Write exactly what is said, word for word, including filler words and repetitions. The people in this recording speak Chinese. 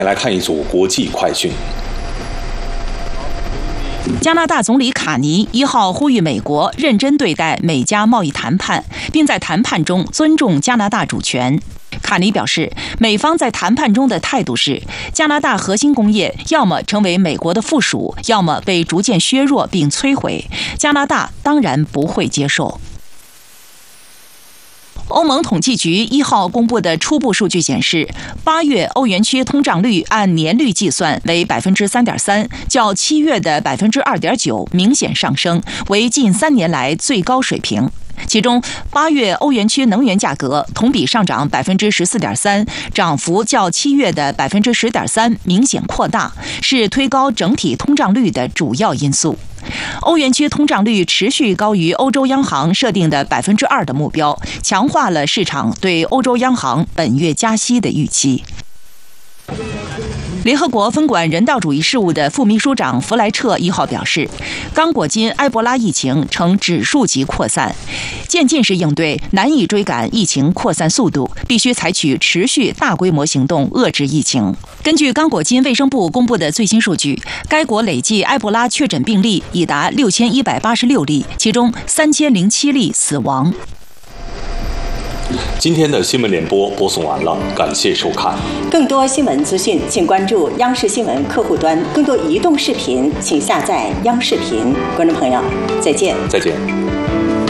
来看一组国际快讯。 加拿大总理卡尼一号呼吁美国认真对待美加贸易谈判，并在谈判中尊重加拿大主权。卡尼表示，美方在谈判中的态度是，加拿大核心工业要么成为美国的附属，要么被逐渐削弱并摧毁。加拿大当然不会接受。欧盟统计局一号公布的初步数据显示，八月欧元区通胀率按年率计算为百分之三点三，较七月的百分之二点九明显上升，为近三年来最高水平。其中，八月欧元区能源价格同比上涨百分之十四点三，涨幅较七月的百分之十点三明显扩大，是推高整体通胀率的主要因素。欧元区通胀率持续高于欧洲央行设定的百分之二的目标，强化了市场对欧洲央行本月加息的预期。联合国分管人道主义事务的副秘书长弗莱彻一号表示，刚果金埃博拉疫情呈指数级扩散，渐进式应对难以追赶疫情扩散速度，必须采取持续大规模行动遏制疫情。根据刚果金卫生部公布的最新数据，该国累计埃博拉确诊病例已达六千一百八十六例，其中三千零七例死亡。 今天的新闻联播播送完了，感谢收看。 更多新闻资讯，请关注央视新闻客户端；更多移动视频，请下载央视频。观众朋友，再见。 再见。